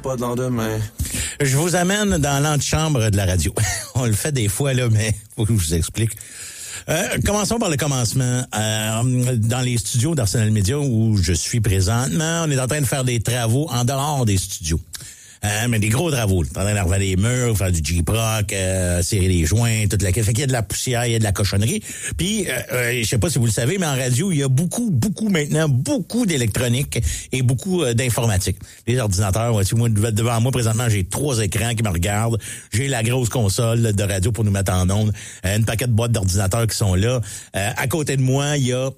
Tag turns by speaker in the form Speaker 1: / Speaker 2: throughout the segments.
Speaker 1: Pas dans demain.
Speaker 2: Je vous amène dans l'antichambre de la radio. On le fait des fois, là, mais faut que je vous explique. Commençons par le commencement. Dans les studios d'Arsenal Media où je suis présentement, on est en train de faire des travaux en dehors des studios. Mais des gros travaux. On est en train d'arriver les murs, faire du J-Proc, serrer les joints, toute la... Fait qu'il y a de la poussière, il y a de la cochonnerie. Puis, je sais pas si vous le savez, mais en radio, il y a beaucoup d'électronique et beaucoup d'informatique. Les ordinateurs, moi, devant moi, présentement, j'ai 3 écrans qui me regardent. J'ai la grosse console de radio pour nous mettre en onde. Une paquet de boîtes d'ordinateurs qui sont là. À côté de moi, il y a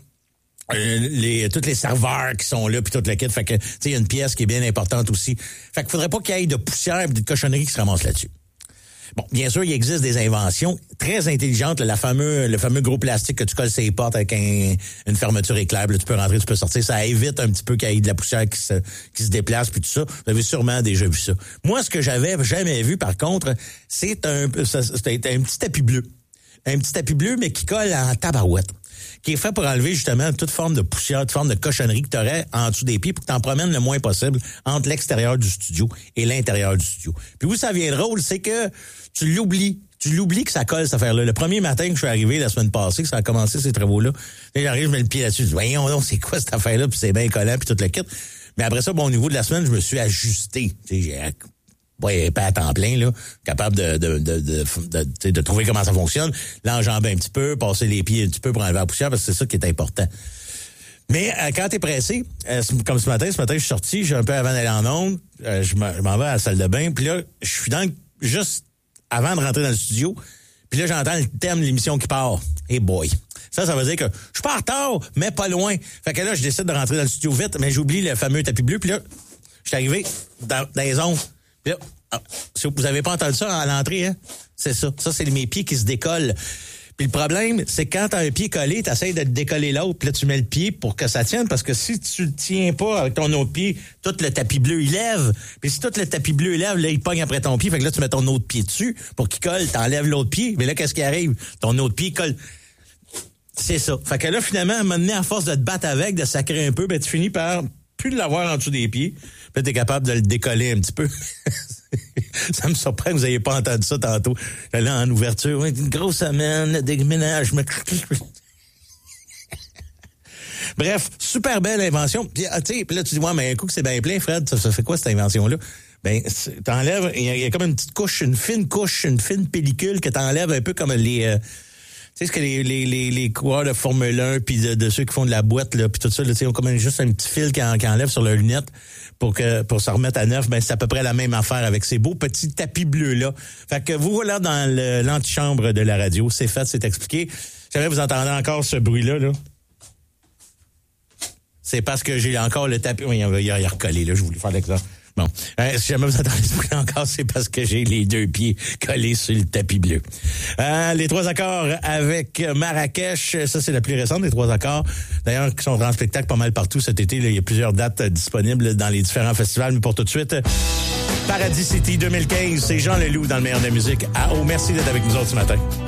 Speaker 2: tous les serveurs qui sont là puis toute la kit. Fait que, tu sais, il y a une pièce qui est bien importante aussi. Fait qu'il faudrait pas qu'il y ait de poussière et de cochonnerie qui se ramassent là-dessus. Bon, bien sûr, il existe des inventions très intelligentes. Le fameux gros plastique que tu colles sur les portes avec une fermeture éclair. Là, tu peux rentrer, tu peux sortir. Ça évite un petit peu qu'il y ait de la poussière qui se déplace puis tout ça. Vous avez sûrement déjà vu ça. Moi, ce que j'avais jamais vu, par contre, c'était un petit tapis bleu. Un petit tapis bleu, mais qui colle en tabarouette. Qui est fait pour enlever justement toute forme de poussière, toute forme de cochonnerie que tu aurais en dessous des pieds pour que tu en promènes le moins possible entre l'extérieur du studio et l'intérieur du studio. Puis où ça vient drôle, c'est que tu l'oublies que ça colle, cette affaire-là. Le premier matin que je suis arrivé la semaine passée, que ça a commencé ces travaux-là, j'arrive, je mets le pied là-dessus, je dis, voyons donc, c'est quoi cette affaire-là, puis c'est bien collant, puis tout le kit. Mais après ça, bon, au niveau de la semaine, je me suis ajusté. Ouais, pas à temps plein, là, capable de trouver comment ça fonctionne, l'enjamber un petit peu, passer les pieds un petit peu pour enlever la poussière, parce que c'est ça qui est important. Mais quand t'es pressé, comme ce matin, je suis sorti, j'ai un peu avant d'aller en onde, je m'en vais à la salle de bain, puis là, je suis juste avant de rentrer dans le studio, puis là, j'entends le thème de l'émission qui part. Et boy! Ça veut dire que je suis pas en retard, mais pas loin. Fait que là, je décide de rentrer dans le studio vite, mais j'oublie le fameux tapis bleu, puis là, je suis arrivé dans les ondes. Là, si vous avez pas entendu ça à l'entrée, hein? C'est ça. Ça, c'est mes pieds qui se décollent. Puis le problème, c'est que quand t'as un pied collé, t'essayes de te décoller l'autre, puis là, tu mets le pied pour que ça tienne, parce que si tu le tiens pas avec ton autre pied, tout le tapis bleu, il lève. Puis si tout le tapis bleu lève, là, il pogne après ton pied. Fait que là, tu mets ton autre pied dessus pour qu'il colle, t'enlèves l'autre pied. Mais là, qu'est-ce qui arrive? Ton autre pied colle. C'est ça. Fait que là, finalement, à un moment donné, à force de te battre avec, de sacrer un peu, ben tu finis par plus de l'avoir en dessous des pieds. Puis t'es capable de le décoller un petit peu. Ça me surprend que vous n'ayez pas entendu ça tantôt. J'allais en ouverture. Ouais, une grosse semaine, déménage. Bref, super belle invention. Puis là, tu dis, ouais, mais un coup que c'est bien plein, Fred, ça fait quoi cette invention-là? Ben, t'enlèves, il y a comme une petite couche, une fine pellicule que t'enlèves un peu comme les... tu sais, ce que les coureurs de Formule 1 puis de ceux qui font de la boîte, là, puis tout ça, là, ils ont comme juste un petit fil qui enlève sur leurs lunettes pour se remettre à neuf. Ben, c'est à peu près la même affaire avec ces beaux petits tapis bleus-là. Fait que vous voilà dans l'antichambre de la radio. C'est fait, c'est expliqué. Jamais vous entendez encore ce bruit-là, là. C'est parce que j'ai encore le tapis. Oui, il a recollé, là. Je voulais faire l'exemple. Bon, si jamais vous entendez ce bruit encore, c'est parce que j'ai les 2 pieds collés sur le tapis bleu. Les 3 accords avec Marrakech, ça c'est la plus récente des 3 accords. D'ailleurs, qui sont en spectacle pas mal partout cet été. Là, il y a plusieurs dates disponibles dans les différents festivals. Mais pour tout de suite, Paradis City 2015, c'est Jean Leloup dans le meilleur de la musique. Merci d'être avec nous autres ce matin.